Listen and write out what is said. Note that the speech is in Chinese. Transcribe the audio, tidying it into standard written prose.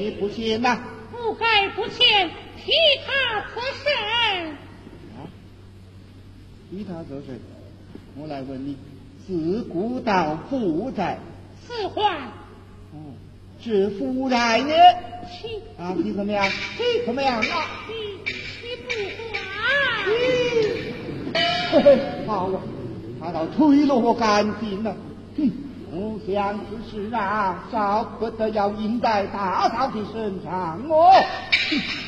你不信呐？ 不该不前，替他作甚？ 啊，替他作甚？我来问你，自古到父在， 此话， 是父在呢？啊，你怎么样？你怎么样啊？ 你不嘿嘿，好啊，他倒推了我干净了。哼，不想之事啊，少不得要应在大嫂的身上哦。